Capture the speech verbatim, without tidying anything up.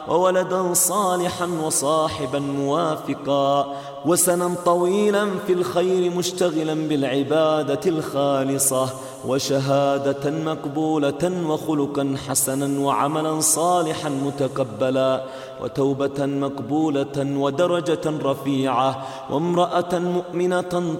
وولدا صالحا وصاحبا موافقا وسنا طويلا في الخير مشتغلا بالعبادة الخالصة وشهادة مقبولة وخلقا حسنا وعملا صالحا متقبلا وتوبة مقبولة ودرجة رفيعة وامرأة مؤمنة